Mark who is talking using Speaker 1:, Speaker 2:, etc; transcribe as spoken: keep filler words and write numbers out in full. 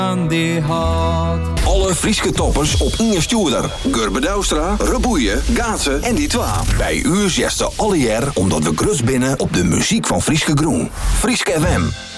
Speaker 1: die had.
Speaker 2: Alle Frieske toppers op Inge Stuurder. Gurbe Douwstra, Reboeien, Gaatsen en die twa. Bij u zesde alle jaar omdat we grus binnen op de muziek van Frieske Groen. Frieske F M.